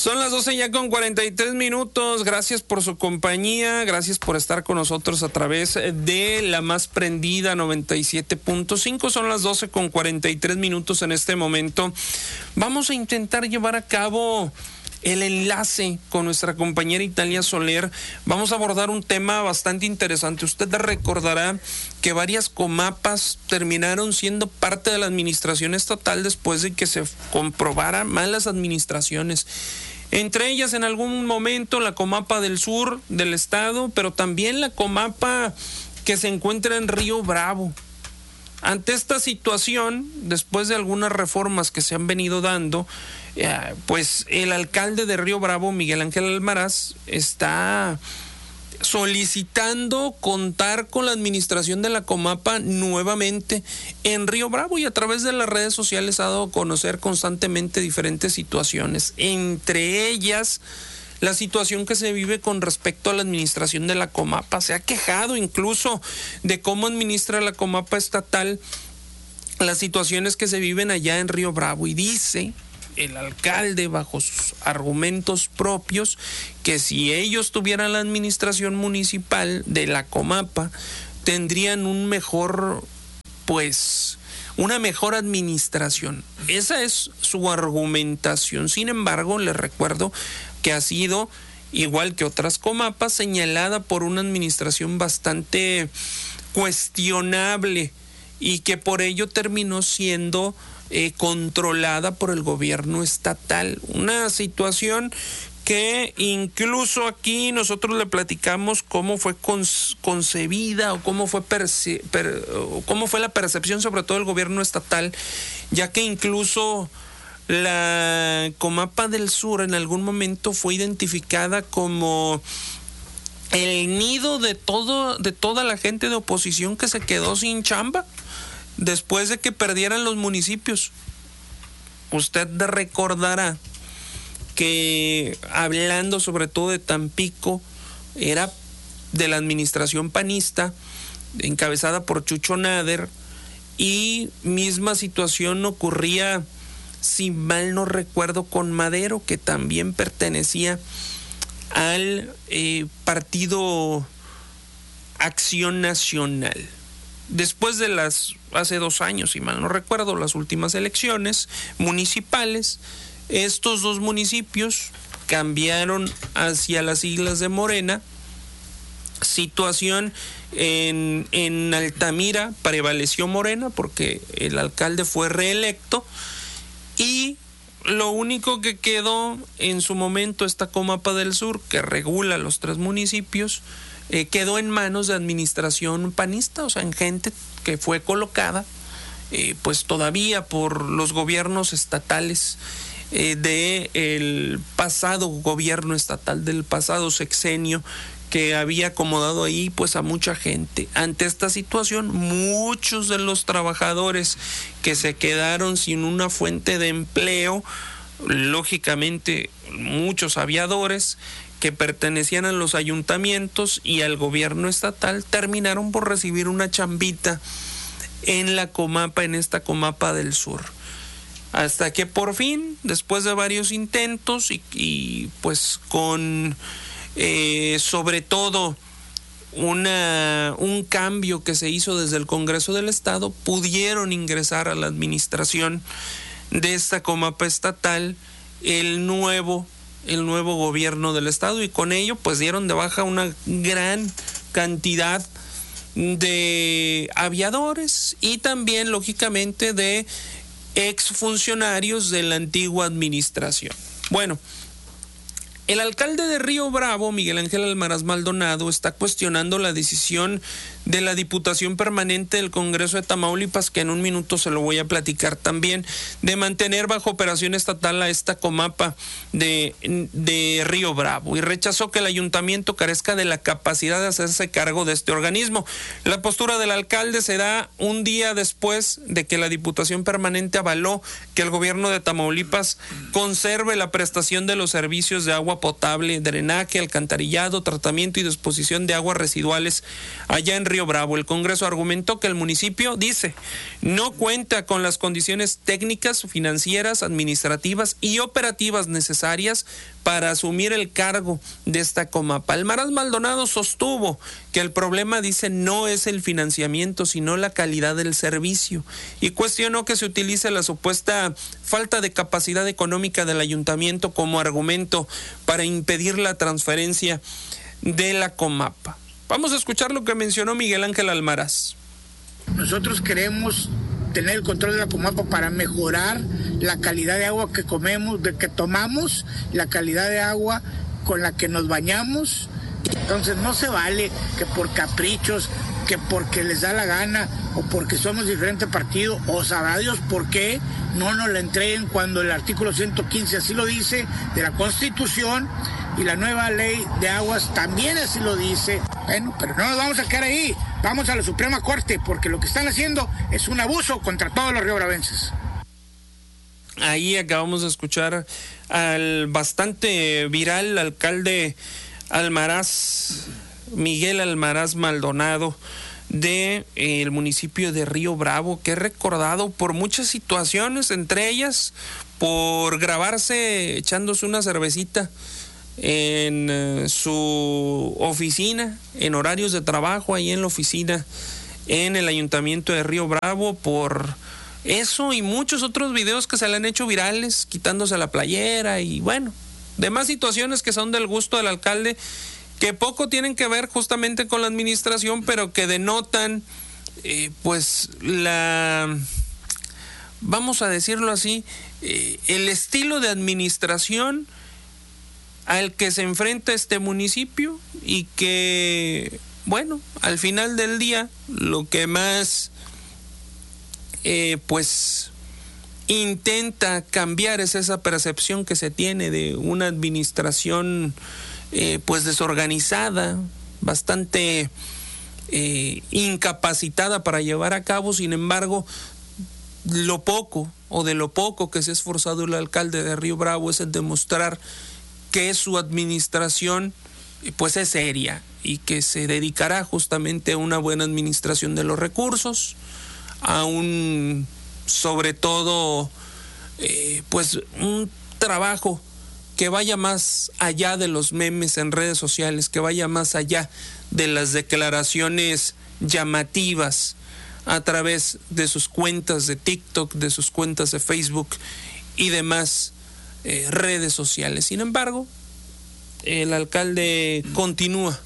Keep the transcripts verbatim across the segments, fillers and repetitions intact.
Son las doce ya con cuarenta y tres minutos. Gracias por su compañía, gracias por estar con nosotros a través de la más prendida noventa y siete punto cinco. Son las doce con cuarenta y tres minutos en este momento. Vamos a intentar llevar a cabo el enlace con nuestra compañera Italia Soler. Vamos a abordar un tema bastante interesante. Usted recordará que varias comapas terminaron siendo parte de la administración estatal después de que se comprobara malas administraciones. Entre ellas, en algún momento, la Comapa del Sur del estado, pero también la Comapa que se encuentra en Río Bravo. Ante esta situación, después de algunas reformas que se han venido dando, eh, pues el alcalde de Río Bravo, Miguel Ángel Almaraz, está solicitando contar con la administración de la Comapa nuevamente en Río Bravo, y a través de las redes sociales ha dado a conocer constantemente diferentes situaciones, entre ellas la situación que se vive con respecto a la administración de la Comapa. Se ha quejado incluso de cómo administra la Comapa estatal las situaciones que se viven allá en Río Bravo, y dice el alcalde, bajo sus argumentos propios, que si ellos tuvieran la administración municipal de la Comapa, tendrían un mejor, pues, una mejor administración. Esa es su argumentación. Sin embargo, les recuerdo que ha sido, igual que otras comapas, señalada por una administración bastante cuestionable, y que por ello terminó siendo eh, controlada por el gobierno estatal. Una situación que incluso aquí nosotros le platicamos cómo fue concebida o cómo fue, perce- per- o cómo fue la percepción sobre todo del gobierno estatal, ya que incluso la Comapa del Sur en algún momento fue identificada como el nido de todo, de toda la gente de oposición que se quedó sin chamba después de que perdieran los municipios. Usted recordará que, hablando sobre todo de Tampico, era de la administración panista encabezada por Chucho Nader, y misma situación ocurría, si mal no recuerdo, con Madero, que también pertenecía al eh, partido Acción Nacional. Después de las, hace dos años, si mal no recuerdo, las últimas elecciones municipales, estos dos municipios cambiaron hacia las siglas de Morena. Situación en, en Altamira prevaleció Morena porque el alcalde fue reelecto, y lo único que quedó en su momento, esta Comapa del Sur, que regula los tres municipios, eh, quedó en manos de administración panista, o sea, en gente que fue colocada eh, pues todavía por los gobiernos estatales eh, del pasado gobierno estatal, del pasado sexenio, que había acomodado ahí pues a mucha gente. Ante esta situación, muchos de los trabajadores que se quedaron sin una fuente de empleo, lógicamente muchos aviadores que pertenecían a los ayuntamientos y al gobierno estatal, terminaron por recibir una chambita en la Comapa, en esta Comapa del Sur. Hasta que por fin, después de varios intentos y, y pues con eh, sobre todo una, un cambio que se hizo desde el Congreso del Estado, pudieron ingresar a la administración de esta Comapa estatal el nuevo, el nuevo gobierno del Estado, y con ello pues dieron de baja una gran cantidad de aviadores y también lógicamente de exfuncionarios de la antigua administración. Bueno, el alcalde de Río Bravo, Miguel Ángel Almaraz Maldonado, está cuestionando la decisión de la Diputación Permanente del Congreso de Tamaulipas, que en un minuto se lo voy a platicar también, de mantener bajo operación estatal a esta Comapa de, de Río Bravo, y rechazó que el ayuntamiento carezca de la capacidad de hacerse cargo de este organismo. La postura del alcalde se da un día después de que la Diputación Permanente avaló que el gobierno de Tamaulipas conserve la prestación de los servicios de agua agua potable, drenaje, alcantarillado, tratamiento y disposición de aguas residuales allá en Río Bravo. El Congreso argumentó que el municipio, dice, no cuenta con las condiciones técnicas, financieras, administrativas y operativas necesarias para asumir el cargo de esta Comapa. Almaraz Maldonado sostuvo que el problema, dice, no es el financiamiento, sino la calidad del servicio, y cuestionó que se utilice la supuesta falta de capacidad económica del ayuntamiento como argumento para impedir la transferencia de la Comapa. Vamos a escuchar lo que mencionó Miguel Ángel Almaraz. Nosotros queremos tener el control de la Comapa para mejorar la calidad de agua que comemos, de que tomamos, la calidad de agua con la que nos bañamos. Entonces no se vale que por caprichos, que porque les da la gana o porque somos diferente partido, o sabrá Dios por qué no nos la entreguen cuando el artículo ciento quince así lo dice de la Constitución y la nueva ley de aguas también así lo dice. Bueno, pero no nos vamos a quedar ahí, vamos a la Suprema Corte, porque lo que están haciendo es un abuso contra todos los riobravenses. Ahí acabamos de escuchar al bastante viral alcalde Almaraz, Miguel Almaraz Maldonado, de eh, el municipio de Río Bravo, que es recordado por muchas situaciones, entre ellas por grabarse echándose una cervecita en eh, su oficina, en horarios de trabajo, ahí en la oficina, en el ayuntamiento de Río Bravo, por eso y muchos otros videos que se le han hecho virales, quitándose la playera y bueno, demás situaciones que son del gusto del alcalde, que poco tienen que ver justamente con la administración, pero que denotan eh, pues la, vamos a decirlo así, eh, el estilo de administración al que se enfrenta este municipio, y que bueno, al final del día lo que más eh, pues intenta cambiar es esa percepción que se tiene de una administración eh, pues desorganizada, bastante eh, incapacitada para llevar a cabo. Sin embargo, lo poco o de lo poco que se ha esforzado el alcalde de Río Bravo es en demostrar que su administración pues es seria y que se dedicará justamente a una buena administración de los recursos, a un sobre todo eh, pues un trabajo que vaya más allá de los memes en redes sociales, que vaya más allá de las declaraciones llamativas a través de sus cuentas de TikTok, de sus cuentas de Facebook y demás eh, redes sociales. Sin embargo, el alcalde continúa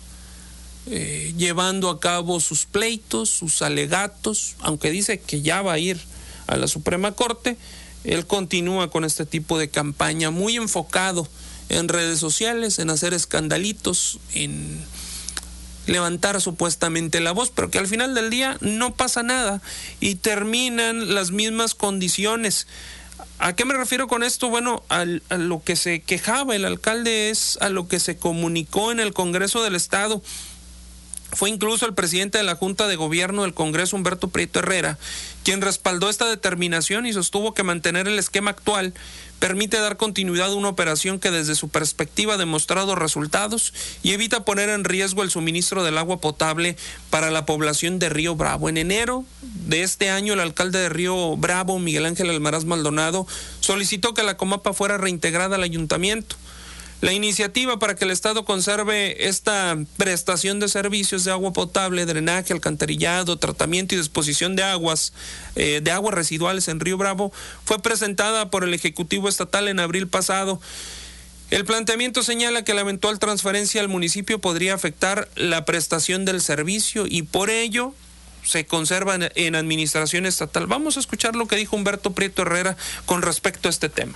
eh, llevando a cabo sus pleitos, sus alegatos, aunque dice que ya va a ir a la Suprema Corte. Él continúa con este tipo de campaña muy enfocado en redes sociales, en hacer escandalitos, en levantar supuestamente la voz, pero que al final del día no pasa nada y terminan las mismas condiciones. ¿A qué me refiero con esto? Bueno, al, a lo que se quejaba el alcalde es a lo que se comunicó en el Congreso del Estado. Fue incluso el presidente de la Junta de Gobierno del Congreso, Humberto Prieto Herrera, quien respaldó esta determinación y sostuvo que mantener el esquema actual permite dar continuidad a una operación que desde su perspectiva ha demostrado resultados y evita poner en riesgo el suministro del agua potable para la población de Río Bravo. En enero de este año, el alcalde de Río Bravo, Miguel Ángel Almaraz Maldonado, solicitó que la Comapa fuera reintegrada al ayuntamiento. La iniciativa para que el Estado conserve esta prestación de servicios de agua potable, drenaje, alcantarillado, tratamiento y disposición de aguas, eh, de aguas residuales en Río Bravo fue presentada por el Ejecutivo Estatal en abril pasado. El planteamiento señala que la eventual transferencia al municipio podría afectar la prestación del servicio y por ello se conserva en, en administración estatal. Vamos a escuchar lo que dijo Humberto Prieto Herrera con respecto a este tema.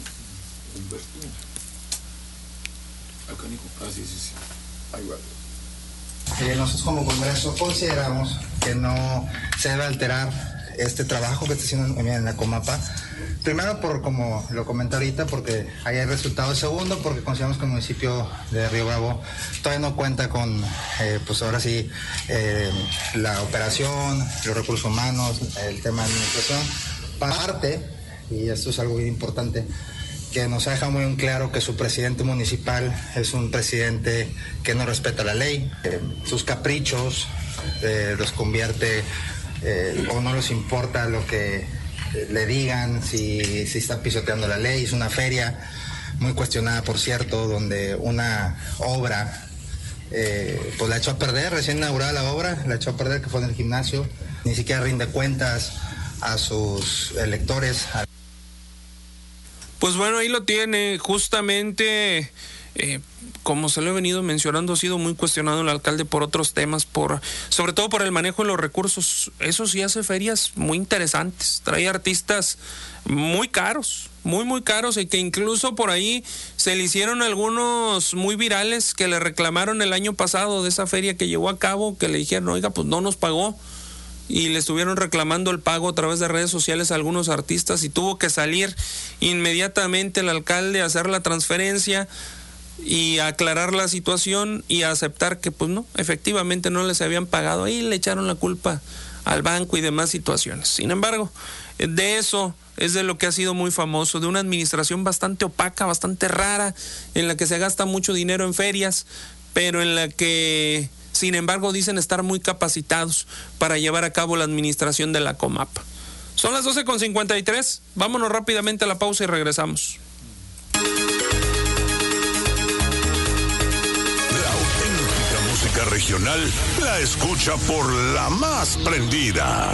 Ah, sí, sí, sí. Ahí va. Eh, nosotros como Congreso consideramos que no se debe alterar este trabajo que está haciendo en la Comapa. Primero, por como lo comenté ahorita, porque ahí hay resultados. Segundo, porque consideramos que el municipio de Río Bravo todavía no cuenta con, eh, pues ahora sí, eh, la operación, los recursos humanos, el tema de administración. Parte, y esto es algo bien importante, que nos ha dejado muy en claro que su presidente municipal es un presidente que no respeta la ley, eh, sus caprichos eh, los convierte eh, o no les importa lo que eh, le digan, si, si está pisoteando la ley. Es una feria muy cuestionada, por cierto, donde una obra eh, pues la echó a perder, recién inaugurada la obra, la echó a perder, que fue en el gimnasio, ni siquiera rinde cuentas a sus electores. Pues bueno, ahí lo tiene, justamente, eh, como se lo he venido mencionando, ha sido muy cuestionado el alcalde por otros temas, por sobre todo por el manejo de los recursos. Eso sí, hace ferias muy interesantes, trae artistas muy caros, muy muy caros, y que incluso por ahí se le hicieron algunos muy virales que le reclamaron el año pasado de esa feria que llevó a cabo, que le dijeron, oiga, pues no nos pagó. Y le estuvieron reclamando el pago a través de redes sociales a algunos artistas, y tuvo que salir inmediatamente el alcalde a hacer la transferencia y a aclarar la situación y a aceptar que pues no, efectivamente no les habían pagado. Ahí le echaron la culpa al banco y demás situaciones. Sin embargo, de eso es de lo que ha sido muy famoso, de una administración bastante opaca, bastante rara, en la que se gasta mucho dinero en ferias, pero en la que sin embargo dicen estar muy capacitados para llevar a cabo la administración de la Comapa. Son las doce con cincuenta y tres, vámonos rápidamente a la pausa y regresamos. La auténtica música regional la escucha por la más prendida.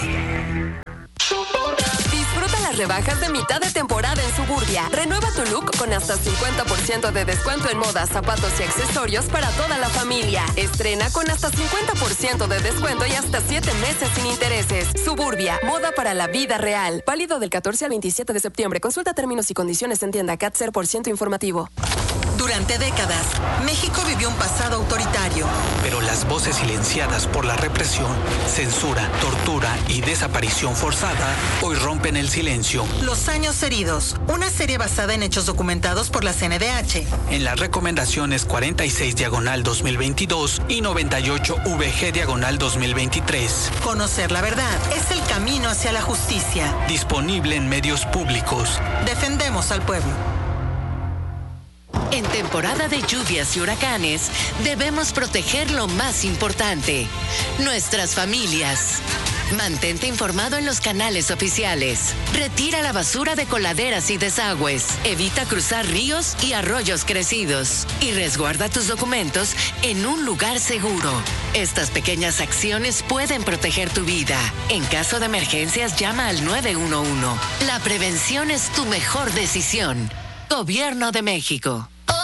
Disfruta las rebajas de mitad de temporada en Suburbia. Renueva tu look con hasta cincuenta por ciento de descuento en moda, zapatos y accesorios para toda la familia. Estrena con hasta cincuenta por ciento de descuento y hasta siete meses sin intereses. Suburbia, moda para la vida real. Válido del catorce al veintisiete de septiembre. Consulta términos y condiciones en tienda. C A T cero por ciento informativo. Durante décadas, México vivió un pasado autoritario. Pero las voces silenciadas por la represión, censura, tortura y desaparición forzada hoy rompen el silencio. Los años heridos, una serie basada en hechos documentados por la C N D H. En las recomendaciones cuarenta y seis diagonal dos mil veintidós y noventa y ocho V G diagonal dos mil veintitrés. Conocer la verdad es el camino hacia la justicia. Disponible en medios públicos. Defendemos al pueblo. En temporada de lluvias y huracanes, debemos proteger lo más importante, nuestras familias. Mantente informado en los canales oficiales. Retira la basura de coladeras y desagües. Evita cruzar ríos y arroyos crecidos. Y resguarda tus documentos en un lugar seguro. Estas pequeñas acciones pueden proteger tu vida. En caso de emergencias, llama al nueve uno uno. La prevención es tu mejor decisión. Gobierno de México.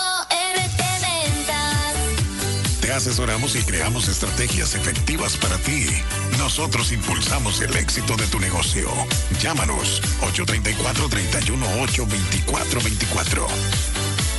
Te asesoramos y creamos estrategias efectivas para ti. Nosotros impulsamos el éxito de tu negocio. Llámanos ocho tres cuatro, tres uno ocho, dos cuatro dos cuatro.